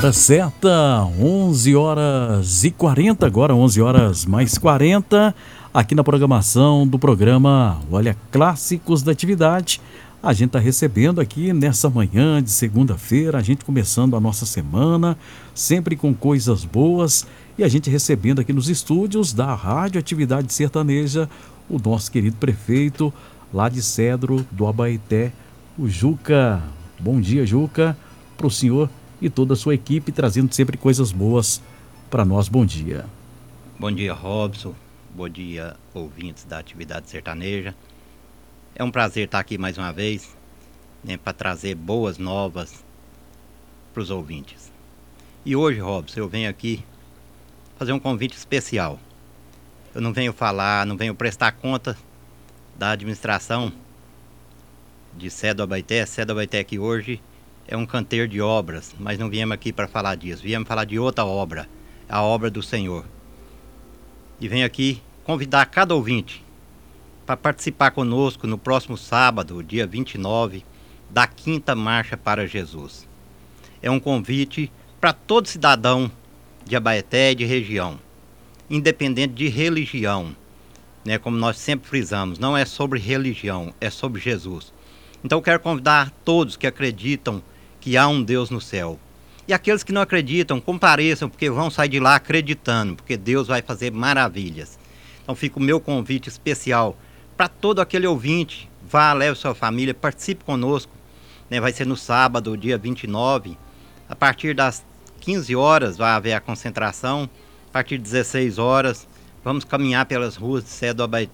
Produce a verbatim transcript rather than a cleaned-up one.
Hora certa, onze horas e quarenta, agora onze horas mais quarenta, aqui na programação do programa, olha, Clássicos da Atividade. A gente está recebendo aqui nessa manhã de segunda-feira, a gente começando a nossa semana, sempre com coisas boas, e a gente recebendo aqui nos estúdios da Rádio Atividade Sertaneja, o nosso querido prefeito lá de Cedro do Abaeté, o Juca. Bom dia, Juca, para o senhor e toda a sua equipe, trazendo sempre coisas boas para nós. Bom dia. Bom dia, Robson. Bom dia, ouvintes da Atividade Sertaneja. É um prazer estar aqui mais uma vez, né, para trazer boas novas para os ouvintes. E hoje, Robson, eu venho aqui fazer um convite especial. Eu não venho falar, não venho prestar conta da administração de Cedro do Abaeté. Cedro do Abaeté que hoje é um canteiro de obras, mas não viemos aqui para falar disso, viemos falar de outra obra, a obra do Senhor. E venho aqui convidar cada ouvinte para participar conosco no próximo sábado, dia vinte e nove, da Quinta Marcha para Jesus. É um convite para todo cidadão de Abaeté e de região, independente de religião, né, como nós sempre frisamos, não é sobre religião, é sobre Jesus. Então eu quero convidar todos que acreditam que há um Deus no céu. E aqueles que não acreditam, compareçam, porque vão sair de lá acreditando, porque Deus vai fazer maravilhas. Então fica o meu convite especial para todo aquele ouvinte. Vá, leve sua família, participe conosco, né? Vai ser no sábado, dia vinte e nove, a partir das quinze horas vai haver a concentração, a partir de dezesseis horas, vamos caminhar pelas ruas de Cedro do